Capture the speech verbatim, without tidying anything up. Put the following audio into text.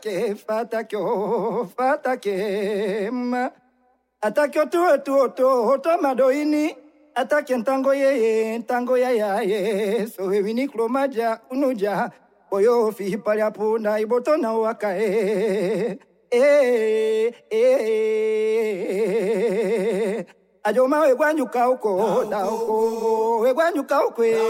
Ke fata kyo fata ke ma atakyo tu tu tu to madoini atake ntango ye ntango ya ya ye so wini klomaja unuja boyo fi palya puna iboto na wakae eh eh ajoma we gwanyuka uko da uko we gwanyuka uko